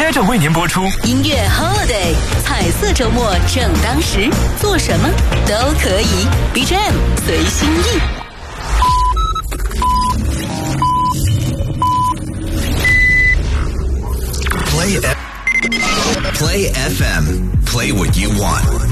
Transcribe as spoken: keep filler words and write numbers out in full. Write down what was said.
接着为您播出音乐 Holiday 彩色周末正当时，做什么都可以 B G M 随心意。 Play F- Play F M. Play what you want.